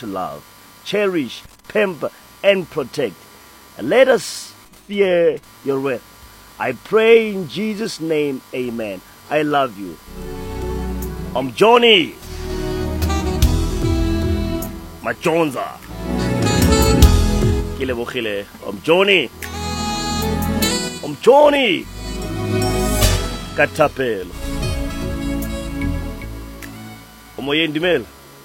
to love, cherish, pamper, and protect. Let us fear your wrath. I pray in Jesus' name, amen. I love you. I'm Johnny Majonza. Kilebogile. I'm Johnny Katapelo. Omoyendimela.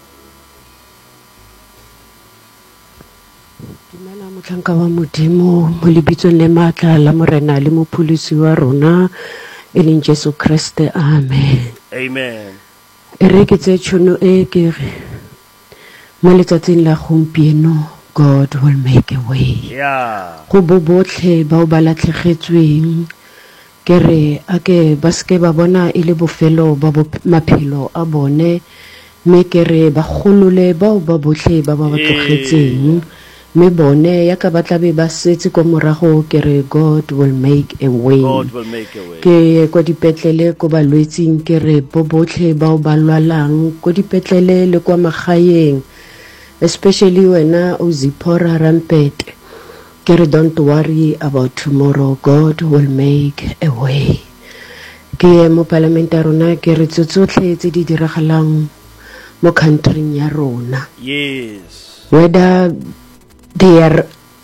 Dumela motlanka wa modimo mo lebitsong le matla la morena le mopholosi wa rona e leng Jesu Kriste. Amen. Amen. E re ke tse tšhono e ke re mo letsatsing la gompieno God will make a way. Yeah. Go bo botlhe ba o ba latlhegetsweng ke re a ke ba ske ba bona e le bofelo ba maphelo a bone me ke re ba golole ba o ba botlhe ba ba tlogetseng me bone ya ka ba tlabe ba setse ko morago ke re God will make a way. God will make a way. Ke kwa dipetlele ko ba lwetseng ke re bo botlhe ba o ba lwalang ko dipetlele le kwa magaeng, especially wena o Zipora Rampete, ke re don't worry about tomorrow, God will make a way. Ke mo parliament ya rona ke re tsotlhe tse di diragalang mo country ya rona, Yes. whether they are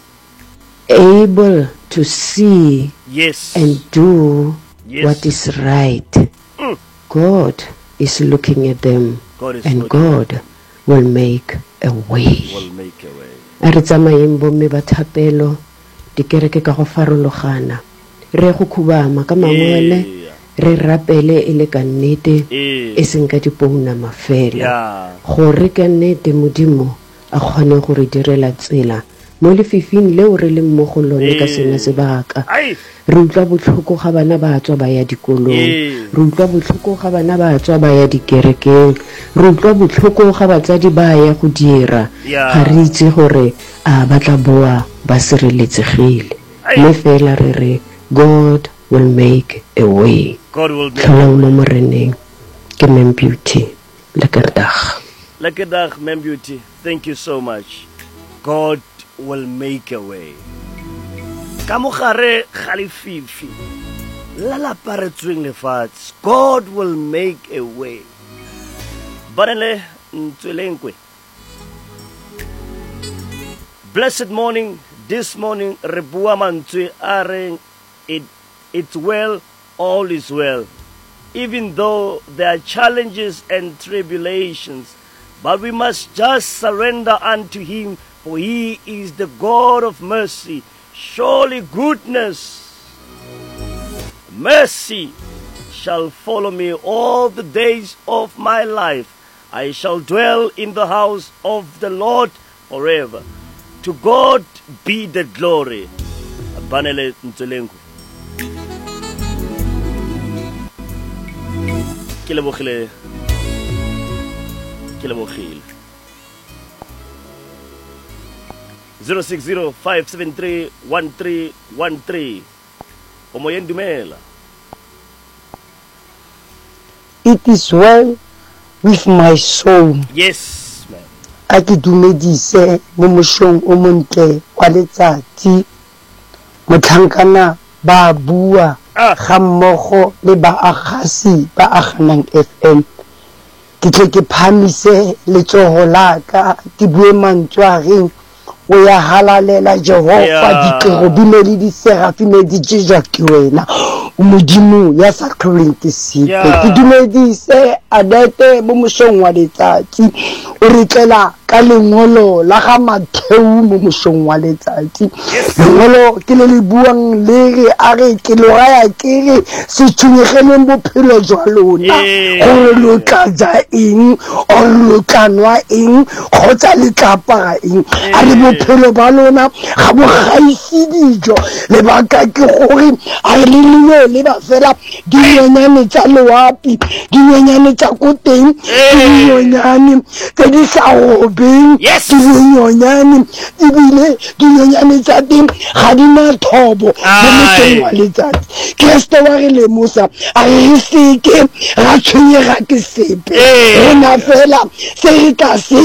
able to see Yes. and do Yes. what is right, God is looking at them, God is and looking. God will make a way. Will make a way. A re tsamayeng bomme ba thapelo dikereke ka go farologana, re go khubama ka mangwele, Yeah. re rapele e le ka nnete Yeah. e seng ka dipouna mafela, Yeah. gore ka nnete modimo a kgone go re direla tsela mo lefifing leo re leng mo go lone ka sena sebaka. Ai. Re utlwa botlhoko ga bana ba tswa ba ya dikolong, Yeah. re utlwa botlhoko ga bana ba tswa ba ya dikerekeng, re utlwa botlhoko ga batsadi ba ya go dira, Yeah. ga re itse gore a ba tla boa ba sireletsegile, Ai. mme fela re re God will make a way. God will make a Tlholang way. mo moreneng ke Mem Beauty lekker dag. Lekker dag, Mem Beauty. Thank you so much. God will make a way. Ka mogare ga lefifi la laparetsweng lefatshe, God will make a way. Banele ntswelenkwe. Blessed morning. This morning re bua mantswe a reng it's well, all is well. Even though there are challenges and tribulations, but we must just surrender unto him, for he is the God of mercy. Surely goodness, mercy shall follow me all the days of my life. I shall dwell in the house of the Lord forever. To God be the glory. Banele Ntselengu. Kilebogile. 060-573-1313. Omoyendumela. It is well with my soul. Yes, ma'am. A ke dumedise mo moshong o montle wa letsatsi, motlhankana ba bua ga mmogo le baagasi ba aganang FM. Ke tle ke phamise letsogo la ka ke bue mantswe a reng o ya halalela Jehova, dikerubime le diserafime di jejwa ke wena o modimo ya sa tlholeng ke sepe. Ke dumedise Adete mo moshong wa letsatsi o re tlela ka lengolo la ga Matheu mo moshong wa letsatsi. Lengolo ke le buang le re a re ke lo raya ke re se tshwenyegeleng bophelo jwa lona gore lo tla ja eng o lo tla nwa eng kgotsa le tla apara eng, a re bophelo ba lona ga bo gaisi dijo. Lebaka ke gore a re le le ba fela dinyenyane tsa loapi, dinyenyane tsa ko teng, dinyenyane tse di sa robeng, dinyenyane ebile dinyenyane tsa teng ga di na thobo mo moteng wa letsatsi. Kriste wa re lemosa a re seke ra tshwenyega ke sepe, rona fela se re ka se